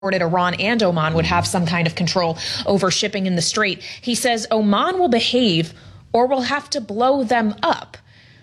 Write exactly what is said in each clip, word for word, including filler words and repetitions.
Iran and Oman would have some kind of control over shipping in the Strait. He says Oman will behave or we'll have to blow them up.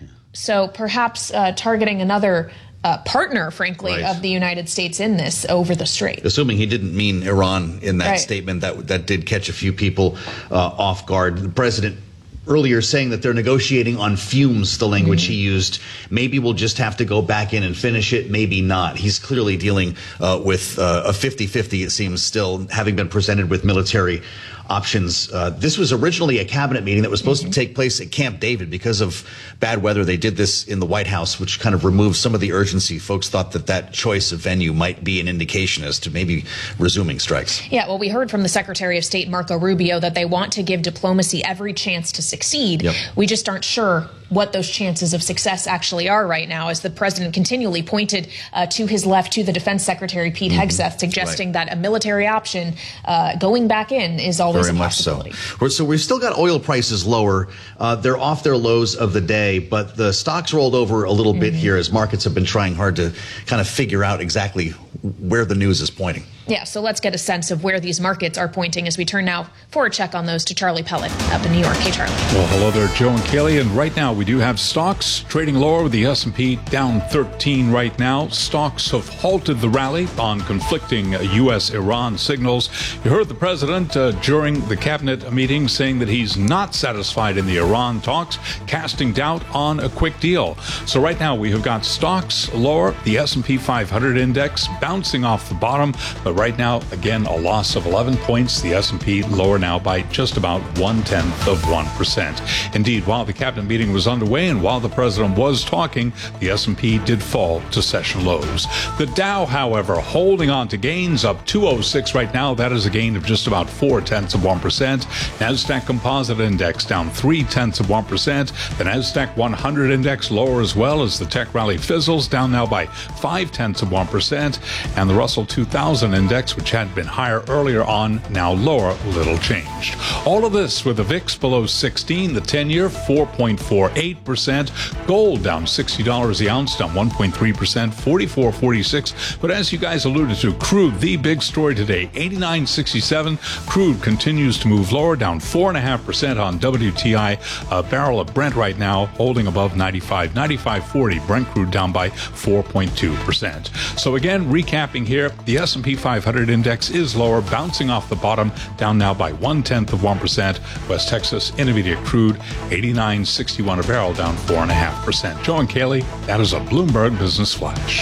So perhaps uh, targeting another uh, partner, frankly, right. of the United States in this over the Strait. Assuming he didn't mean Iran in that right. statement, that that did catch a few people uh, off guard. The president earlier saying that they're negotiating on fumes, the language mm-hmm. he used. Maybe we'll just have to go back in and finish it, maybe not. He's clearly dealing uh, with uh, a fifty fifty, it seems, still, having been presented with military options. Uh, this was originally a cabinet meeting that was supposed mm-hmm. to take place at Camp David. Because of bad weather, they did this in the White House, which kind of removed some of the urgency. Folks thought that that choice of venue might be an indication as to maybe resuming strikes. Yeah, well, we heard from the Secretary of State, Marco Rubio, that they want to give diplomacy every chance to succeed. Yep. We just aren't sure what those chances of success actually are right now, as the president continually pointed uh, to his left to the Defense Secretary, Pete mm-hmm. Hegseth, suggesting right. that a military option uh, going back in is always Very a much possibility. So. So we've still got oil prices lower. Uh, they're off their lows of the day, but the stocks rolled over a little mm-hmm. bit here as markets have been trying hard to kind of figure out exactly where the news is pointing. Yeah, so let's get a sense of where these markets are pointing as we turn now for a check on those to Charlie Pellet up in New York. Hey, Charlie. Well, hello there, Joe and Kaylee. And right now we do have stocks trading lower with the S and P down thirteen right now. Stocks have halted the rally on conflicting U S Iran signals. You heard the president uh, during the cabinet meeting saying that he's not satisfied in the Iran talks, casting doubt on a quick deal. So right now we have got stocks lower, the S and P five hundred index bouncing off the bottom, but right now, again, a loss of eleven points. The S and P lower now by just about one-tenth of one percent. Indeed, while the cabinet meeting was underway and while the president was talking, the S and P did fall to session lows. The Dow, however, holding on to gains, up two oh six right now. That is a gain of just about four-tenths of one percent. NASDAQ Composite Index down three-tenths of one percent. The NASDAQ one hundred Index lower as well as the tech rally fizzles, down now by five-tenths of one percent. And the Russell two thousand Index, which had been higher earlier on, now lower, little changed. All of this with the V I X below sixteen, the ten-year four point four eight percent, gold down sixty dollars the ounce, down one point three percent, forty-four forty-six. But as you guys alluded to, crude, the big story today, eighty-nine sixty-seven. Crude continues to move lower, down four point five percent on W T I. A barrel of Brent right now holding above ninety-five, ninety-five forty. Brent crude down by four point two percent. So again, recapping here, the S and P five hundred index is lower, bouncing off the bottom, down now by one-tenth of one percent. West Texas Intermediate crude, eighty-nine sixty-one a barrel, down four point five percent. Joe and Kaylee, that is a Bloomberg Business Flash.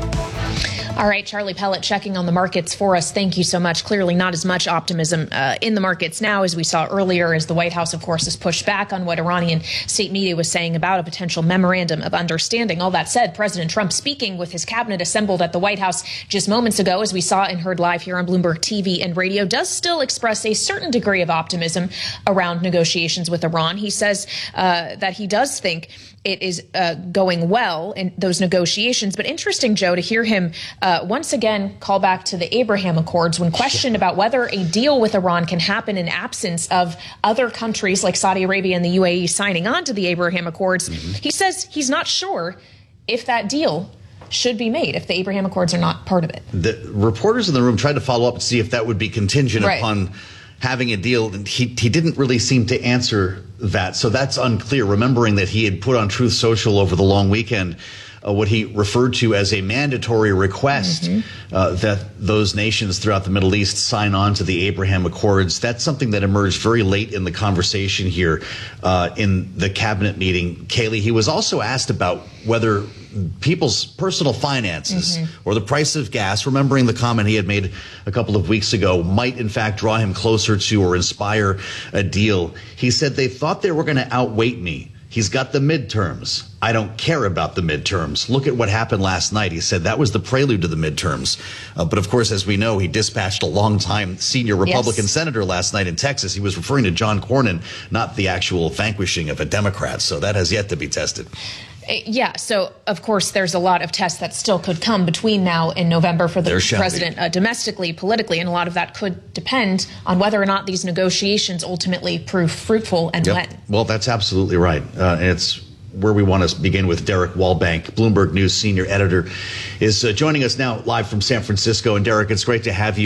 All right, Charlie Pellet checking on the markets for us. Thank you so much. Clearly not as much optimism uh, in the markets now as we saw earlier, as the White House, of course, has pushed back on what Iranian state media was saying about a potential memorandum of understanding. All that said, President Trump speaking with his cabinet assembled at the White House just moments ago, as we saw and heard live here on Bloomberg T V and radio, does still express a certain degree of optimism around negotiations with Iran. He says uh, that he does think it is uh, going well in those negotiations. But interesting, Joe, to hear him uh, once again call back to the Abraham Accords when questioned about whether a deal with Iran can happen in absence of other countries like Saudi Arabia and the U A E signing on to the Abraham Accords. Mm-hmm. He says he's not sure if that deal should be made if the Abraham Accords are not part of it. The reporters in the room tried to follow up and see if that would be contingent right. upon having a deal. He, he didn't really seem to answer that. So that's unclear, remembering that he had put on Truth Social over the long weekend uh, what he referred to as a mandatory request mm-hmm. uh, that those nations throughout the Middle East sign on to the Abraham Accords. That's something that emerged very late in the conversation here uh, in the cabinet meeting. Kaylee, he was also asked about whether people's personal finances mm-hmm. or the price of gas, remembering the comment he had made a couple of weeks ago, might in fact draw him closer to or inspire a deal. He said they thought they were going to outweight me. He's got the midterms. I don't care about the midterms. Look at what happened last night. He said that was the prelude to the midterms. Uh, but of course, as we know, he dispatched a longtime senior Republican yes. senator last night in Texas. He was referring to John Cornyn, not the actual vanquishing of a Democrat. So that has yet to be tested. Yeah, so of course there's a lot of tests that still could come between now and November for the president uh, domestically, politically, and a lot of that could depend on whether or not these negotiations ultimately prove fruitful and yep. when. Well, that's absolutely right. Uh, it's where we want to begin with Derek Wallbank, Bloomberg News senior editor, is uh, joining us now live from San Francisco. And Derek, it's great to have you.